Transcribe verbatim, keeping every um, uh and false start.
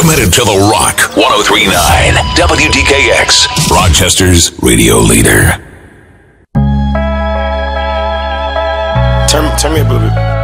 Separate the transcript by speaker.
Speaker 1: Committed to the Rock. one oh three point nine W D K X. Rochester's radio leader.
Speaker 2: Turn, turn me up a little bit.